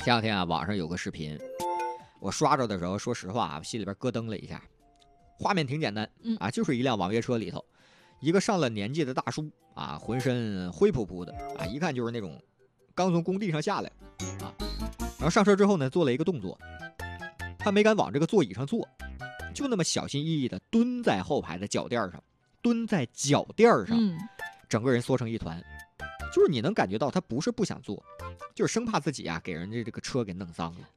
前两天啊，网上有个视频，我刷着的时候，说实话啊，心里边咯噔了一下。画面挺简单啊，就是一辆网约车里头，一个上了年纪的大叔啊，浑身灰扑扑的啊，一看就是那种刚从工地上下来啊。然后上车之后呢，做了一个动作，他没敢往这个座椅上坐，就那么小心翼翼的蹲在后排的脚垫上，整个人缩成一团。就是你能感觉到他不是不想坐，就是生怕自己啊给人家这个车给弄脏了。